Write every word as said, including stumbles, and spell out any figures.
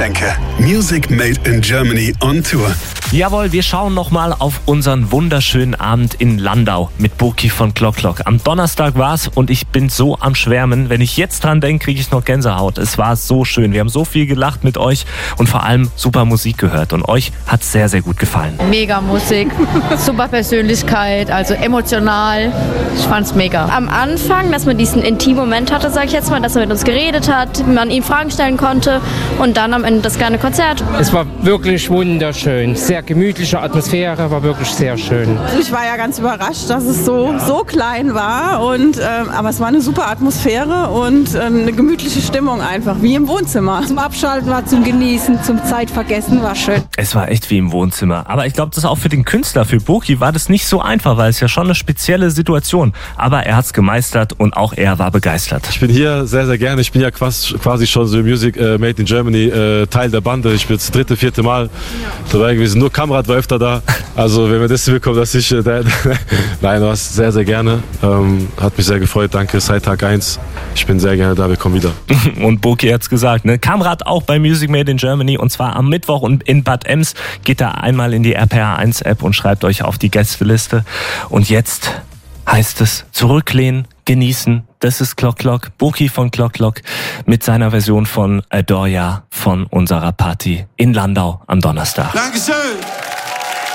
Denke. Music Made in Germany on Tour. Jawohl, wir schauen nochmal auf unseren wunderschönen Abend in Landau mit Boki von Clock Clock. Am Donnerstag war's und ich bin so am Schwärmen. Wenn ich jetzt dran denke, kriege ich noch Gänsehaut. Es war so schön. Wir haben so viel gelacht mit euch und vor allem super Musik gehört. Und euch hat's sehr, sehr gut gefallen. Mega Musik, super Persönlichkeit, also emotional. Ich fand's mega. Am Anfang, dass man diesen intimen Moment hatte, sag ich jetzt mal, dass er mit uns geredet hat, man ihm Fragen stellen konnte und dann am Ende das kleine Konzert. Es war wirklich wunderschön. Sehr gemütliche Atmosphäre, war wirklich sehr schön. Ich war ja ganz überrascht, dass es so, so klein war. Und, ähm, aber es war eine super Atmosphäre und äh, eine gemütliche Stimmung einfach, wie im Wohnzimmer. Zum Abschalten war zum Genießen, zum Zeitvergessen war schön. Es war echt wie im Wohnzimmer. Aber ich glaube, das auch für den Künstler, für Boki, war das nicht so einfach, weil es ja schon eine spezielle Situation. Aber er hat es gemeistert und auch er war begeistert. Ich bin hier sehr, sehr gerne. Ich bin ja quasi, quasi schon so Music äh, Made in Germany äh, Teil der Bande. Ich bin jetzt das dritte, vierte Mal dabei gewesen. Nur Kamrat war öfter da. Also wenn wir das bekommen, dass ich äh, da, nein, was sehr, sehr gerne. Ähm, hat mich sehr gefreut. Danke seit Tag eins. Ich bin sehr gerne da. Wir kommen wieder. Und Boki hat's gesagt, ne? Kamrat auch bei Music Made in Germany und zwar am Mittwoch und in Bad Ems. Geht da einmal in die R P R eins App und schreibt euch auf die Gästeliste. Und jetzt heißt es zurücklehnen, genießen. Das ist Clock Clock, Boki von Clock Clock mit seiner Version von Adore Ya von unserer Party in Landau am Donnerstag. Dankeschön.